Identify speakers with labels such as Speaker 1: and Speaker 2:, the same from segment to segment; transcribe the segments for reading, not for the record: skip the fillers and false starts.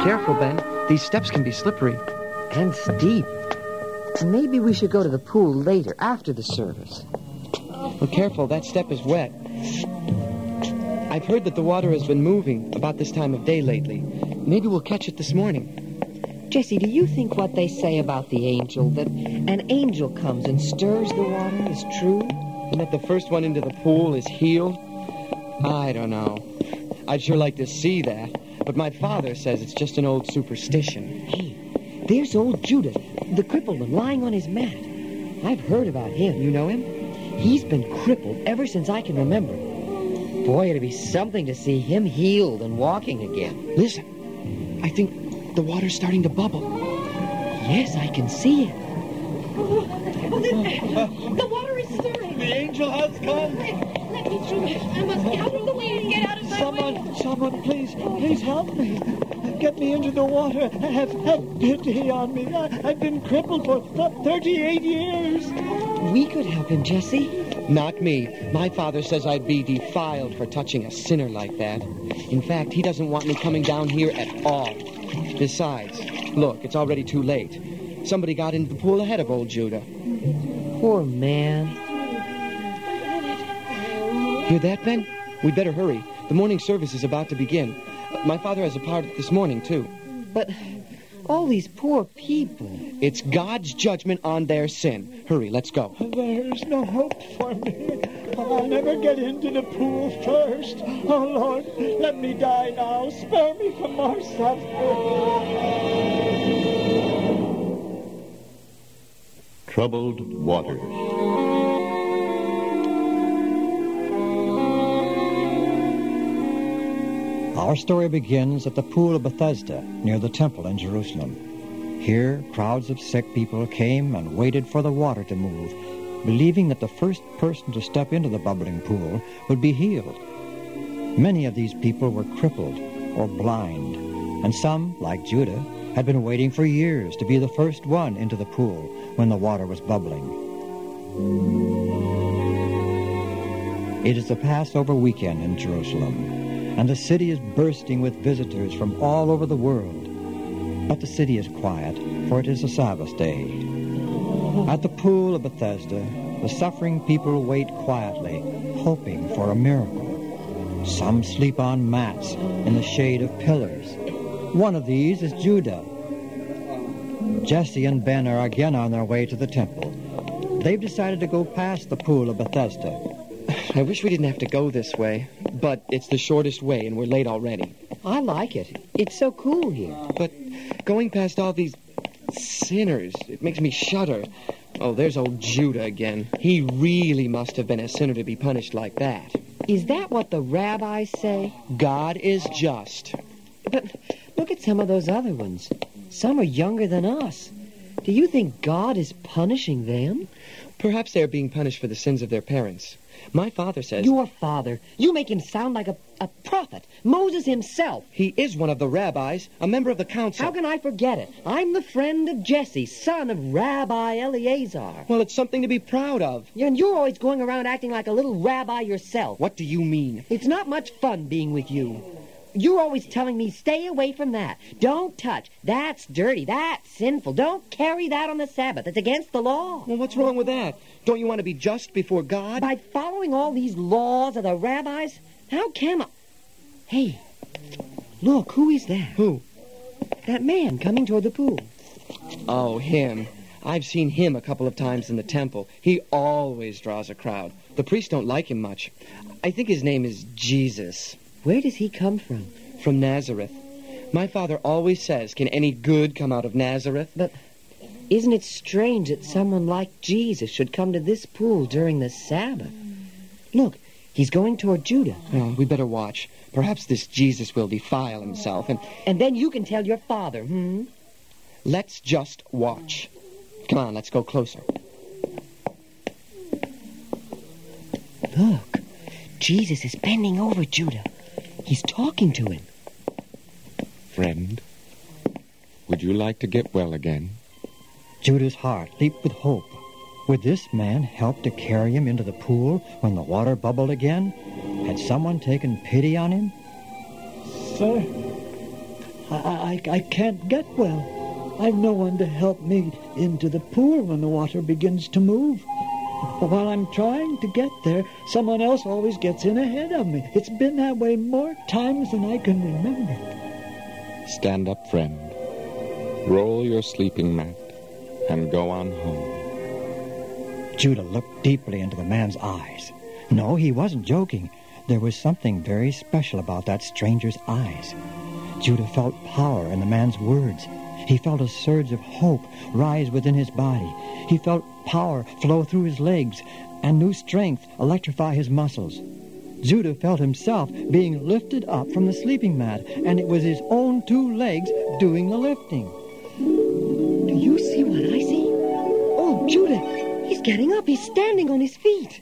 Speaker 1: Careful, Ben. These steps can be slippery.
Speaker 2: And steep. Maybe we should go to the pool later, after the service.
Speaker 1: Well, careful, that step is wet. I've heard that the water has been moving about this time of day lately. Maybe we'll catch it this morning.
Speaker 2: Jesse, do you think what they say about the angel, that an angel comes and stirs the water, is true?
Speaker 1: And that the first one into the pool is healed? I don't know. I'd sure like to see that. But my father says it's just an old superstition.
Speaker 2: Hey, there's old Judah, the crippled one, lying on his mat. I've heard about him.
Speaker 1: You know him?
Speaker 2: He's been crippled ever since I can remember. Boy, it'd be something to see him healed and walking again.
Speaker 1: Listen, I think the water's starting to bubble.
Speaker 2: Yes, I can see it.
Speaker 3: The water is stirring.
Speaker 4: The angel has come.
Speaker 3: Let me through. I must get out of the way and get out of my way.
Speaker 4: Someone, please help me. Get me into the water. Have pity on me. I've been crippled for 38 years.
Speaker 2: We could help him, Jesse.
Speaker 1: Not me. My father says I'd be defiled for touching a sinner like that. In fact, he doesn't want me coming down here at all. Besides, look, it's already too late. Somebody got into the pool ahead of old Judah.
Speaker 2: Poor man.
Speaker 1: Hear that, Ben? We'd better hurry. The morning service is about to begin. My father has a part this morning, too.
Speaker 2: But all these poor people.
Speaker 1: It's God's judgment on their sin. Hurry, let's go.
Speaker 4: There's no hope for me. I'll never get into the pool first. Oh, Lord, let me die now. Spare me from more suffering.
Speaker 5: Troubled waters.
Speaker 6: Our story begins at the Pool of Bethesda, near the temple in Jerusalem. Here, crowds of sick people came and waited for the water to move, believing that the first person to step into the bubbling pool would be healed. Many of these people were crippled or blind, and some, like Judah, had been waiting for years to be the first one into the pool when the water was bubbling. It is the Passover weekend in Jerusalem, and the city is bursting with visitors from all over the world. But the city is quiet, for it is a Sabbath day. At the Pool of Bethesda, the suffering people wait quietly, hoping for a miracle. Some sleep on mats in the shade of pillars. One of these is Judah. Jesse and Ben are again on their way to the temple. They've decided to go past the Pool of Bethesda.
Speaker 1: I wish we didn't have to go this way, but it's the shortest way, and we're late already.
Speaker 2: I like it. It's so cool here.
Speaker 1: But going past all these sinners, it makes me shudder. Oh, there's old Judah again. He really must have been a sinner to be punished like that.
Speaker 2: Is that what the rabbis say?
Speaker 1: God is just.
Speaker 2: But look at some of those other ones. Some are younger than us. Do you think God is punishing them?
Speaker 1: Perhaps they're being punished for the sins of their parents. My father says...
Speaker 2: Your father? You make him sound like a prophet. Moses himself.
Speaker 1: He is one of the rabbis, a member of the council.
Speaker 2: How can I forget it? I'm the friend of Jesse, son of Rabbi Eleazar.
Speaker 1: Well, it's something to be proud of.
Speaker 2: And you're always going around acting like a little rabbi yourself.
Speaker 1: What do you mean?
Speaker 2: It's not much fun being with you. You're always telling me, stay away from that. Don't touch. That's dirty. That's sinful. Don't carry that on the Sabbath. It's against the law.
Speaker 1: Well, what's wrong with that? Don't you want to be just before God?
Speaker 2: By following all these laws of the rabbis? How can I? Hey, look, who is that?
Speaker 1: Who?
Speaker 2: That man coming toward the pool.
Speaker 1: Oh, him. I've seen him a couple of times in the temple. He always draws a crowd. The priests don't like him much. I think his name is Jesus.
Speaker 2: Where does he come from?
Speaker 1: From Nazareth. My father always says, can any good come out of Nazareth?
Speaker 2: But isn't it strange that someone like Jesus should come to this pool during the Sabbath? Look, he's going toward Judah.
Speaker 1: Oh, we better watch. Perhaps this Jesus will defile himself
Speaker 2: And then you can tell your father,
Speaker 1: Let's just watch. Come on, let's go closer.
Speaker 2: Look, Jesus is bending over Judah. He's talking to him.
Speaker 7: Friend, would you like to get well again?
Speaker 6: Judah's heart leaped with hope. Would this man help to carry him into the pool when the water bubbled again? Had someone taken pity on him?
Speaker 4: Sir, I can't get well. I've no one to help me into the pool when the water begins to move. But while I'm trying to get there, someone else always gets in ahead of me. It's been that way more times than I can remember.
Speaker 7: Stand up, friend. Roll your sleeping mat and go on home.
Speaker 6: Judah looked deeply into the man's eyes. No, he wasn't joking. There was something very special about that stranger's eyes. Judah felt power in the man's words. He felt a surge of hope rise within his body. He felt power flow through his legs and new strength electrify his muscles. Judah felt himself being lifted up from the sleeping mat, and it was his own two legs doing the lifting.
Speaker 2: Do you see what I see? Oh, Judah, he's getting up. He's standing on his feet.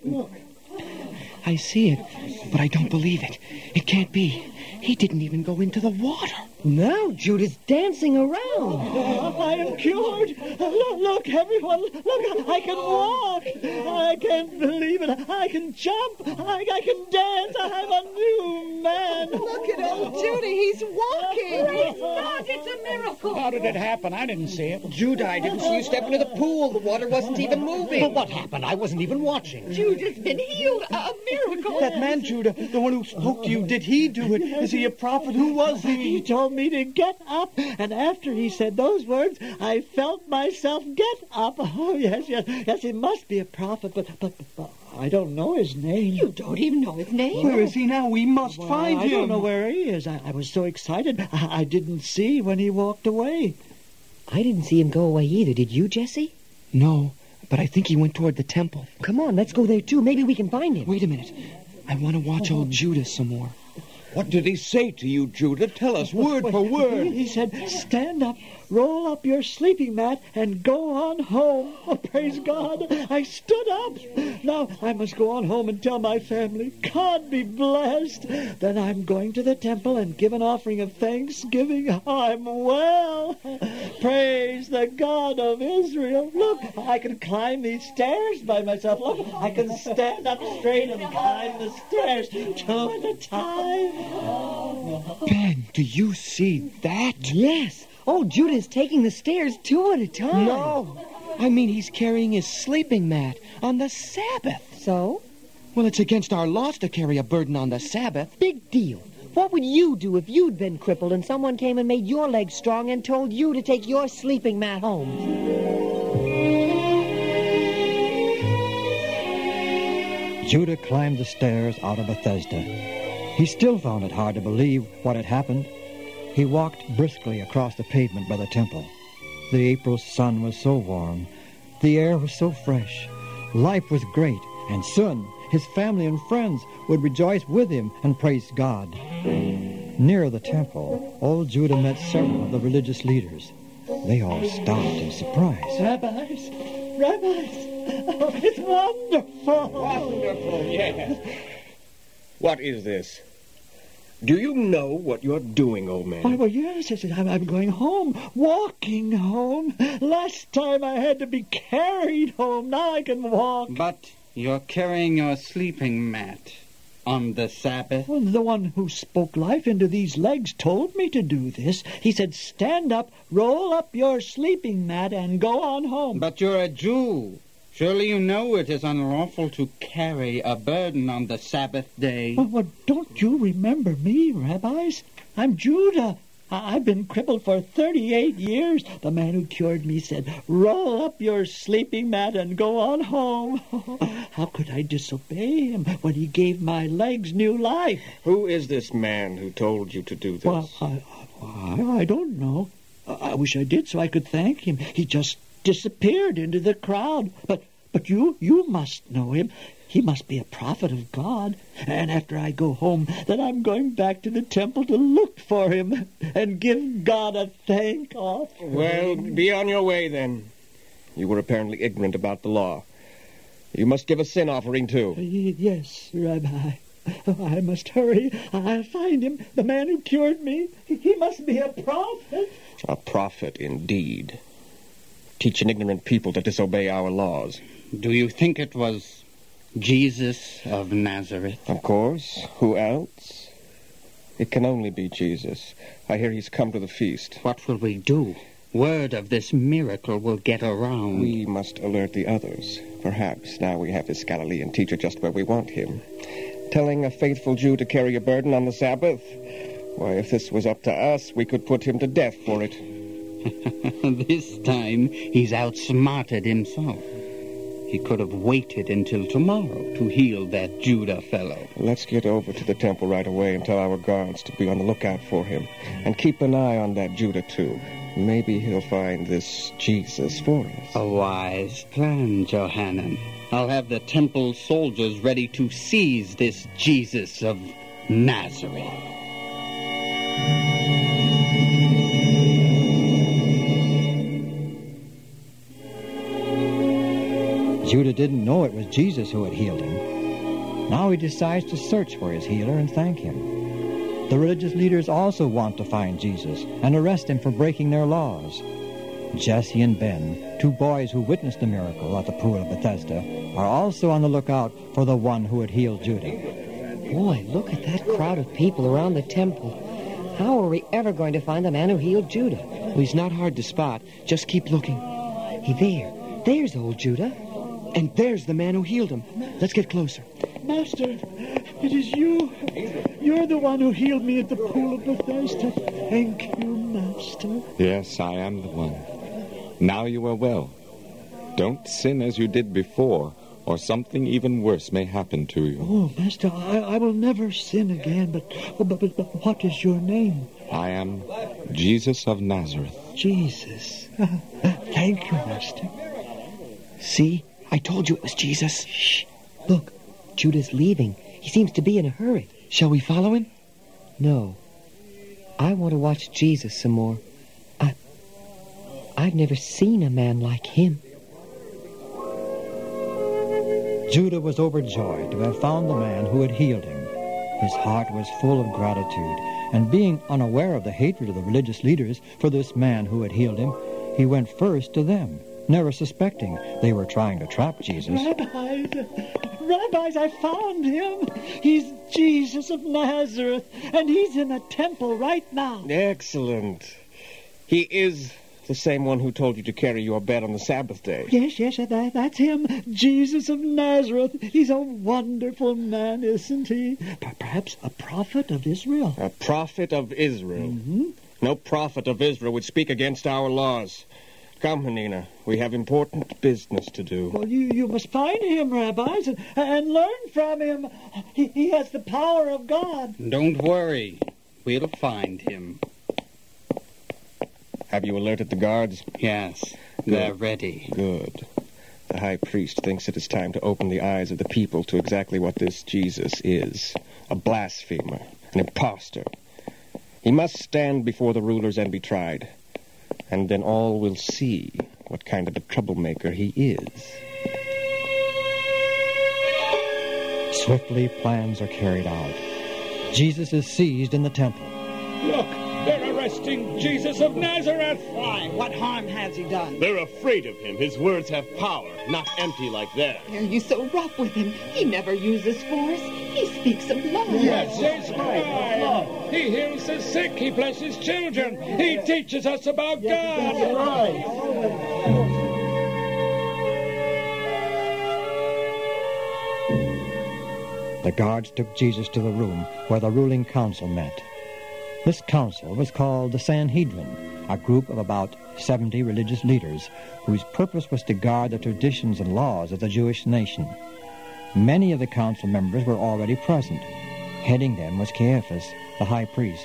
Speaker 1: I see it, but I don't believe it. It can't be. He didn't even go into the water.
Speaker 2: Now Judah's dancing around.
Speaker 4: I am cured. Look, everyone. Look, I can walk. I can't believe it. I can jump. I can dance. I'm a new man.
Speaker 3: Look at old Judy. He's walking. Praise God, it's a miracle.
Speaker 5: How did it happen? I didn't see it.
Speaker 1: Judah, I didn't see you step into the pool. The water wasn't even moving.
Speaker 5: But what happened? I wasn't even watching.
Speaker 3: Judah's been healed. A miracle.
Speaker 8: That man, Judah, the one who spoke to you, did he do it? Is he a prophet? Who was he?
Speaker 4: He told me to get up, and after he said those words, I felt myself get up. Oh, yes, he must be a prophet, but I don't know his name.
Speaker 3: You don't even know his name?
Speaker 8: Where is he now? We must find him.
Speaker 4: I don't know where he is. I was so excited, I didn't see when he walked away.
Speaker 2: I didn't see him go away either. Did you, Jesse?
Speaker 1: No, but I think he went toward the temple.
Speaker 2: Come on, let's go there, too. Maybe we can find him.
Speaker 1: Wait a minute. I want to watch old Judah some more.
Speaker 8: What did he say to you, Judah? Tell us word for word.
Speaker 4: He said, stand up, roll up your sleeping mat, and go on home. Oh, praise God. I stood up. Now I must go on home and tell my family. God be blessed. Then I'm going to the temple and give an offering of thanksgiving. I'm well. Praise the God of Israel. Look, I can climb these stairs by myself. Look, I can stand up straight and climb the stairs two at a time.
Speaker 1: Ben, do you see that?
Speaker 2: Yes. Oh, Judah's taking the stairs two at a time.
Speaker 1: No. I mean, he's carrying his sleeping mat on the Sabbath.
Speaker 2: So?
Speaker 1: Well, it's against our laws to carry a burden on the Sabbath.
Speaker 2: Big deal. What would you do if you'd been crippled and someone came and made your legs strong and told you to take your sleeping mat home?
Speaker 6: Judah climbed the stairs out of Bethesda. He still found it hard to believe what had happened. He walked briskly across the pavement by the temple. The April sun was so warm. The air was so fresh. Life was great, and soon his family and friends would rejoice with him and praise God. Near the temple, old Judah met several of the religious leaders. They all stopped in surprise.
Speaker 4: Rabbis, oh, it's wonderful.
Speaker 5: Wonderful, yes. What is this? Do you know what you're doing, old man?
Speaker 4: Well, yes, I'm going home, walking home. Last time I had to be carried home. Now I can walk.
Speaker 9: But you're carrying your sleeping mat on the Sabbath.
Speaker 4: Well, the one who spoke life into these legs told me to do this. He said, stand up, roll up your sleeping mat, and go on home.
Speaker 9: But you're a Jew. Surely you know it is unlawful to carry a burden on the Sabbath day.
Speaker 4: Well, don't you remember me, rabbis? I'm Judah. I've been crippled for 38 years. The man who cured me said, roll up your sleeping mat and go on home. How could I disobey him when he gave my legs new life?
Speaker 5: Who is this man who told you to do this?
Speaker 4: Well, I don't know. I wish I did so I could thank him. He just disappeared into the crowd. But you must know him. He must be a prophet of God. And after I go home, then I'm going back to the temple to look for him and give God a thank offering.
Speaker 5: Well, be on your way then. You were apparently ignorant about the law. You must give a sin offering too.
Speaker 4: Yes, Rabbi. I must hurry. I'll find him, the man who cured me. He must be a prophet.
Speaker 5: A prophet indeed. Teaching ignorant people to disobey our laws.
Speaker 9: Do you think it was Jesus of Nazareth?
Speaker 5: Of course. Who else? It can only be Jesus. I hear he's come to the feast.
Speaker 9: What will we do? Word of this miracle will get around.
Speaker 5: We must alert the others. Perhaps now we have this Galilean teacher just where we want him. Telling a faithful Jew to carry a burden on the Sabbath? Why, if this was up to us, we could put him to death for it.
Speaker 9: This time, he's outsmarted himself. He could have waited until tomorrow to heal that Judah fellow.
Speaker 5: Let's get over to the temple right away and tell our guards to be on the lookout for him. And keep an eye on that Judah, too. Maybe he'll find this Jesus for us.
Speaker 9: A wise plan, Johanan. I'll have the temple soldiers ready to seize this Jesus of Nazareth.
Speaker 6: Judah didn't know it was Jesus who had healed him. Now he decides to search for his healer and thank him. The religious leaders also want to find Jesus and arrest him for breaking their laws. Jesse and Ben, two boys who witnessed the miracle at the pool of Bethesda, are also on the lookout for the one who had healed Judah.
Speaker 2: Boy, look at that crowd of people around the temple. How are we ever going to find the man who healed Judah?
Speaker 1: Well, he's not hard to spot. Just keep looking.
Speaker 2: Hey, there's old Judah.
Speaker 1: And there's the man who healed him. Let's get closer.
Speaker 4: Master, it is you. You're the one who healed me at the pool of Bethesda. Thank you, Master.
Speaker 7: Yes, I am the one. Now you are well. Don't sin as you did before, or something even worse may happen to you.
Speaker 4: Oh, Master, I will never sin again, but what is your name?
Speaker 7: I am Jesus of Nazareth.
Speaker 4: Jesus. Thank you, Master.
Speaker 1: See? I told you it was Jesus.
Speaker 2: Shh. Look, Judah's leaving. He seems to be in a hurry.
Speaker 1: Shall we follow him?
Speaker 2: No. I want to watch Jesus some more. I've never seen a man like him.
Speaker 6: Judah was overjoyed to have found the man who had healed him. His heart was full of gratitude, and being unaware of the hatred of the religious leaders for this man who had healed him, he went first to them, never suspecting they were trying to trap Jesus.
Speaker 4: Rabbis, I found him. He's Jesus of Nazareth, and he's in the temple right now.
Speaker 5: Excellent. He is the same one who told you to carry your bed on the Sabbath day.
Speaker 4: Yes, that's him. Jesus of Nazareth. He's a wonderful man, isn't he? Perhaps a prophet of Israel.
Speaker 5: A prophet of Israel?
Speaker 4: Mm-hmm.
Speaker 5: No prophet of Israel would speak against our laws. Come, Hanina, we have important business to do.
Speaker 4: Well, you must find him, rabbis, and learn from him. He has the power of God.
Speaker 9: Don't worry. We'll find him.
Speaker 5: Have you alerted the guards?
Speaker 9: Yes, they're ready.
Speaker 5: Good. The high priest thinks it is time to open the eyes of the people to exactly what this Jesus is. A blasphemer, an impostor. He must stand before the rulers and be tried. And then all will see what kind of a troublemaker he is.
Speaker 6: Swiftly, plans are carried out. Jesus is seized in the temple.
Speaker 10: Look, they're arresting Jesus of Nazareth.
Speaker 3: Why? What harm has he done?
Speaker 11: They're afraid of him. His words have power, not empty like theirs.
Speaker 3: Why are you so rough with him? He never uses force. He speaks of love.
Speaker 10: Yes, he's right. He heals the sick. He blesses children. He teaches us about God.
Speaker 6: The guards took Jesus to the room where the ruling council met. This council was called the Sanhedrin, a group of about 70 religious leaders whose purpose was to guard the traditions and laws of the Jewish nation. Many of the council members were already present. Heading them was Caiaphas, the high priest.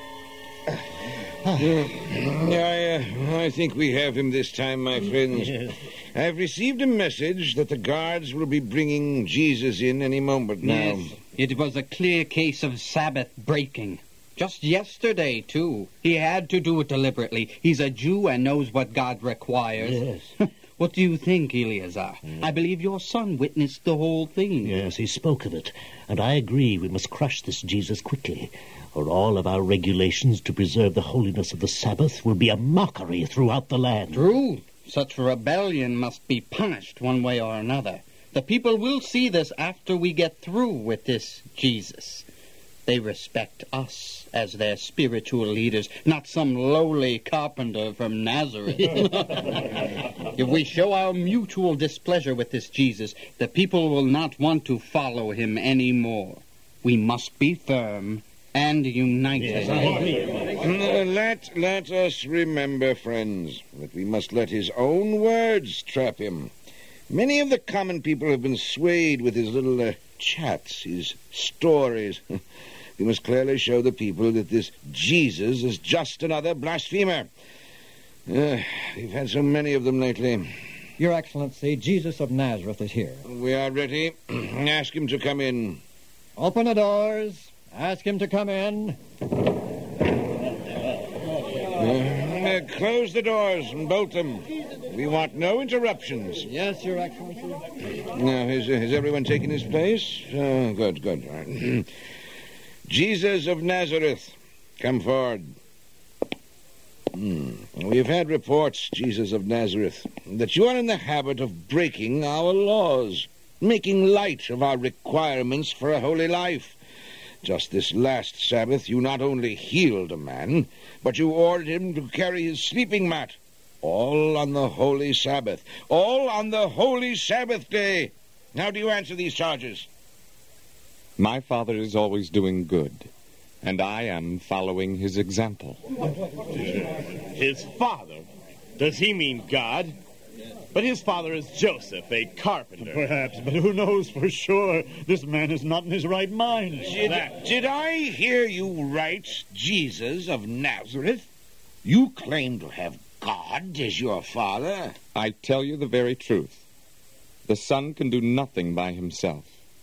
Speaker 12: I think we have him this time, my friends. I've received a message that the guards will be bringing Jesus in any moment now.
Speaker 9: Yes, it was a clear case of Sabbath breaking. Just yesterday, too. He had to do it deliberately. He's a Jew and knows what God requires.
Speaker 11: Yes.
Speaker 9: What do you think, Eleazar? I believe your son witnessed the whole thing.
Speaker 11: Yes, he spoke of it. And I agree we must crush this Jesus quickly, or all of our regulations to preserve the holiness of the Sabbath will be a mockery throughout the land.
Speaker 9: True. Such rebellion must be punished one way or another. The people will see this after we get through with this Jesus. They respect us as their spiritual leaders, not some lowly carpenter from Nazareth. If we show our mutual displeasure with this Jesus, the people will not want to follow him anymore. We must be firm and united.
Speaker 12: Let us remember, friends, that we must let his own words trap him. Many of the common people have been swayed with his little chats, his stories. We must clearly show the people that this Jesus is just another blasphemer. We've had so many of them lately.
Speaker 6: Your Excellency, Jesus of Nazareth is here.
Speaker 12: We are ready. Ask him to come in.
Speaker 6: Open the doors. Ask him to come in.
Speaker 12: Close the doors and bolt them. We want no interruptions.
Speaker 6: Yes, Your Excellency.
Speaker 12: Now, has everyone taken his place? Good. Jesus of Nazareth, come forward. We have had reports, Jesus of Nazareth, that you are in the habit of breaking our laws, making light of our requirements for a holy life. Just this last Sabbath, you not only healed a man, but you ordered him to carry his sleeping mat. All on the holy Sabbath. All on the holy Sabbath day. How do you answer these charges?
Speaker 7: My Father is always doing good, and I am following his example.
Speaker 13: His father? Does he mean God? But his father is Joseph, a carpenter.
Speaker 4: Perhaps, but who knows for sure? This man is not in his right mind.
Speaker 12: Did I hear you right, Jesus of Nazareth? You claim to have God as your father?
Speaker 7: I tell you the very truth. The Son can do nothing by himself.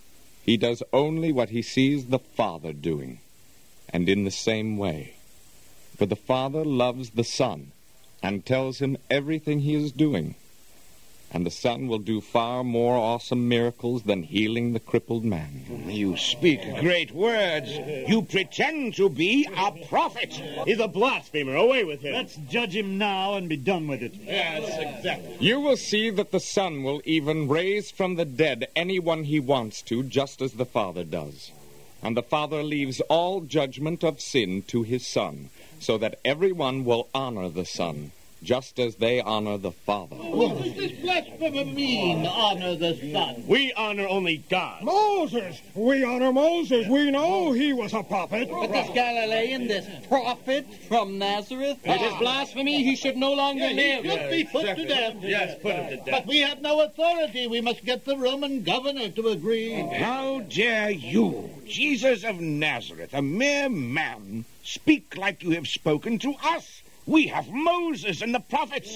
Speaker 7: He does only what he sees the Father doing, and in the same way. For the Father loves the Son and tells him everything he is doing. And the Son will do far more awesome miracles than healing the crippled man.
Speaker 12: You speak great words. You pretend to be a prophet.
Speaker 13: He's a blasphemer. Away with him.
Speaker 4: Let's judge him now and be done with it.
Speaker 13: Yes, exactly.
Speaker 7: You will see that the Son will even raise from the dead anyone he wants to, just as the Father does. And the Father leaves all judgment of sin to his Son, so that everyone will honor the Son, just as they honor the Father.
Speaker 11: What does this blasphemer mean, honor the Son?
Speaker 13: We honor only God.
Speaker 10: Moses! We honor Moses. We know he was a prophet.
Speaker 9: But this Galilean, this prophet from Nazareth, it is blasphemy. He should no longer live.
Speaker 11: He should be put to death.
Speaker 13: Yes, put him to death.
Speaker 11: But we have no authority. We must get the Roman governor to agree.
Speaker 12: How dare you, Jesus of Nazareth, a mere man, speak like you have spoken to us? We have Moses and the prophets.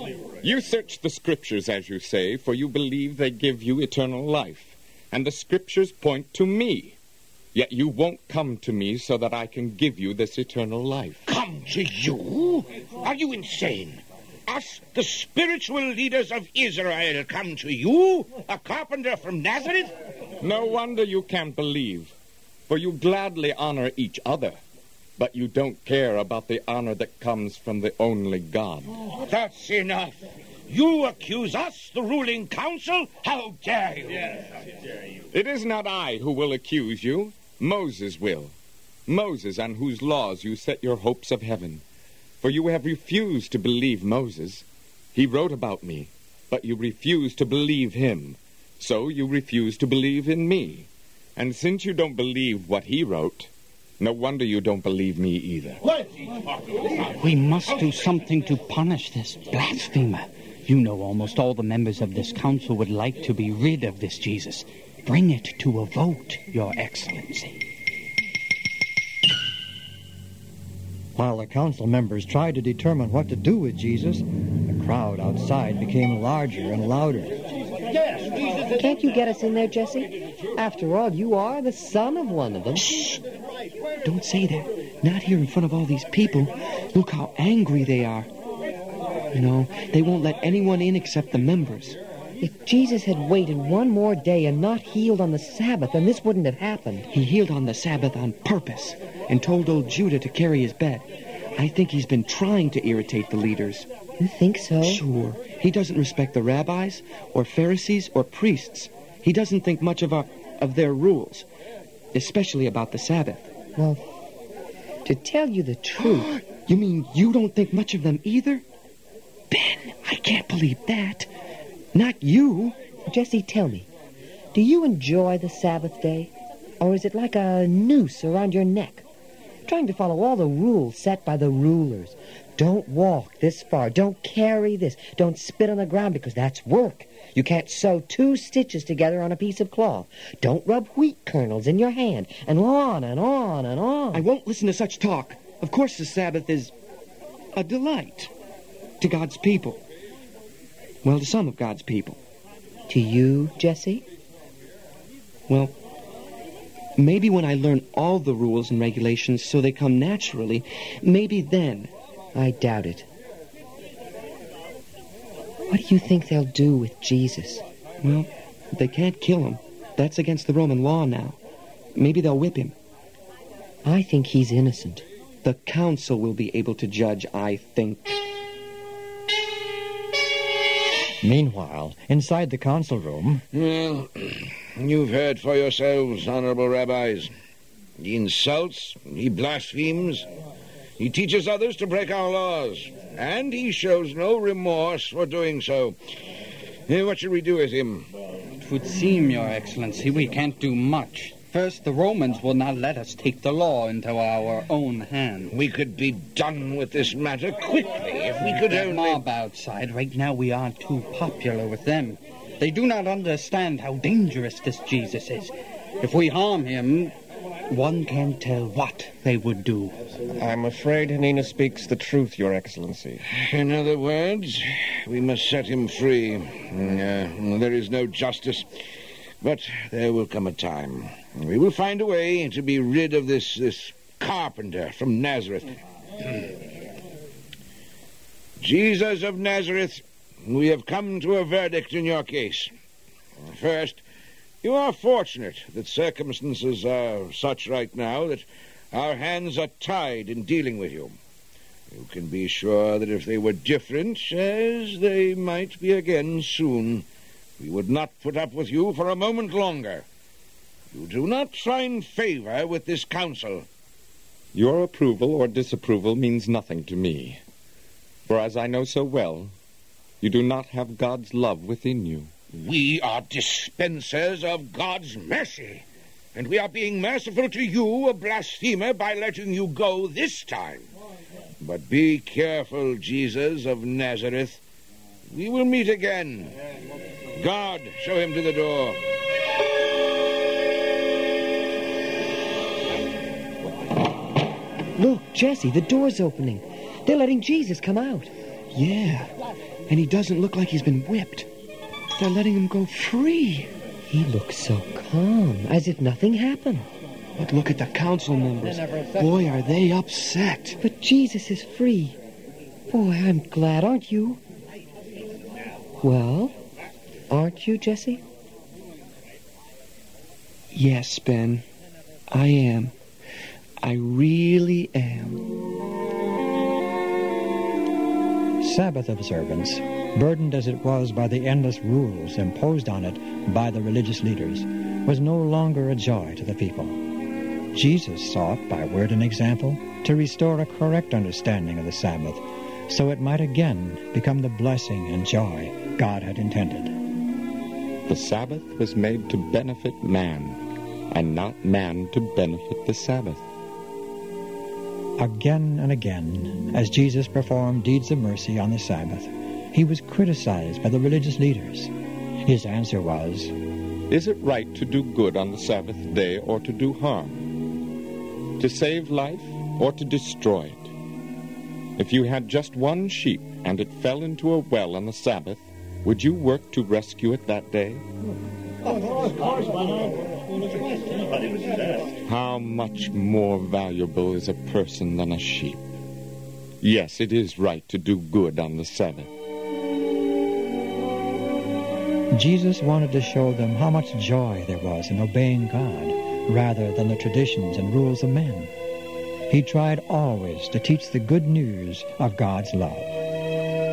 Speaker 7: You search the Scriptures, as you say, for you believe they give you eternal life. And the Scriptures point to me. Yet you won't come to me so that I can give you this eternal life.
Speaker 12: Come to you? Are you insane? Us, the spiritual leaders of Israel, come to you? A carpenter from Nazareth?
Speaker 7: No wonder you can't believe, for you gladly honor each other. But you don't care about the honor that comes from the only God.
Speaker 12: That's enough. You accuse us, the ruling council? How dare you?
Speaker 13: Yes, how dare you?
Speaker 7: It is not I who will accuse you. Moses will. Moses, on whose laws you set your hopes of heaven. For you have refused to believe Moses. He wrote about me, but you refuse to believe him. So you refuse to believe in me. And since you don't believe what he wrote, no wonder you don't believe me either.
Speaker 9: We must do something to punish this blasphemer. You know almost all the members of this council would like to be rid of this Jesus. Bring it to a vote, Your Excellency.
Speaker 6: While the council members tried to determine what to do with Jesus, the crowd outside became larger and louder.
Speaker 2: Can't you get us in there, Jesse? After all, you are the son of one of them.
Speaker 1: Shh! Don't say that. Not here in front of all these people. Look how angry they are. You know, they won't let anyone in except the members.
Speaker 2: If Jesus had waited one more day and not healed on the Sabbath, then this wouldn't have happened.
Speaker 1: He healed on the Sabbath on purpose and told old Judah to carry his bed. I think he's been trying to irritate the leaders.
Speaker 2: You think so?
Speaker 1: Sure. He doesn't respect the rabbis or Pharisees or priests. He doesn't think much of their rules, especially about the Sabbath.
Speaker 2: Well, to tell you the truth...
Speaker 1: You mean you don't think much of them either? Ben, I can't believe that. Not you.
Speaker 2: Jesse, tell me, do you enjoy the Sabbath day? Or is it like a noose around your neck? Trying to follow all the rules set by the rulers. Don't walk this far. Don't carry this. Don't spit on the ground because that's work. You can't sew 2 stitches together on a piece of cloth. Don't rub wheat kernels in your hand. And on and on and on.
Speaker 1: I won't listen to such talk. Of course the Sabbath is a delight to God's people. Well, to some of God's people.
Speaker 2: To you, Jesse?
Speaker 1: Well, maybe when I learn all the rules and regulations so they come naturally, maybe then.
Speaker 2: I doubt it. What do you think they'll do with Jesus?
Speaker 1: Well, they can't kill him. That's against the Roman law now. Maybe they'll whip him.
Speaker 2: I think he's innocent.
Speaker 1: The council will be able to judge, I think.
Speaker 6: Meanwhile, inside the council room...
Speaker 12: Well, you've heard for yourselves, honorable rabbis. He insults, he blasphemes, he teaches others to break our laws, and he shows no remorse for doing so. What should we do with him?
Speaker 9: It would seem, Your Excellency, we can't do much. First, the Romans will not let us take the law into our own hands.
Speaker 12: We could be done with this matter quickly if we could only...
Speaker 9: mob outside. Right now we aren't too popular with them. They do not understand how dangerous this Jesus is. If we harm him, one can't tell what they would do.
Speaker 5: I'm afraid Hanina speaks the truth, Your Excellency.
Speaker 12: In other words, we must set him free. There is no justice. But there will come a time. We will find a way to be rid of this carpenter from Nazareth. Jesus of Nazareth, we have come to a verdict in your case. First, you are fortunate that circumstances are such right now that our hands are tied in dealing with you. You can be sure that if they were different, as they might be again soon, we would not put up with you for a moment longer. You do not find favor with this council.
Speaker 7: Your approval or disapproval means nothing to me. For as I know so well, you do not have God's love within you.
Speaker 12: We are dispensers of God's mercy, and we are being merciful to you, a blasphemer, by letting you go this time. But be careful, Jesus of Nazareth. We will meet again. God, show him to the door.
Speaker 2: Look, Jesse, the door's opening. They're letting Jesus come out.
Speaker 1: Yeah, and he doesn't look like he's been whipped. They're letting him go free.
Speaker 2: He looks so calm, as if nothing happened.
Speaker 1: But look at the council members. Boy, are they upset.
Speaker 2: But Jesus is free. Boy, I'm glad, aren't you? Well, aren't you, Jesse?
Speaker 1: Yes, Ben, I am. I really am.
Speaker 6: Sabbath observance, burdened as it was by the endless rules imposed on it by the religious leaders, was no longer a joy to the people. Jesus sought, by word and example, to restore a correct understanding of the Sabbath, so it might again become the blessing and joy God had intended.
Speaker 7: The Sabbath was made to benefit man, and not man to benefit the Sabbath.
Speaker 6: Again and again, as Jesus performed deeds of mercy on the Sabbath, he was criticized by the religious leaders. His answer was,
Speaker 7: Is it right to do good on the Sabbath day or to do harm? To save life or to destroy it? If you had just one sheep and it fell into a well on the Sabbath, would you work to rescue it that day? How much more valuable is a person than a sheep? Yes, it is right to do good on the Sabbath.
Speaker 6: Jesus wanted to show them how much joy there was in obeying God rather than the traditions and rules of men. He tried always to teach the good news of God's love.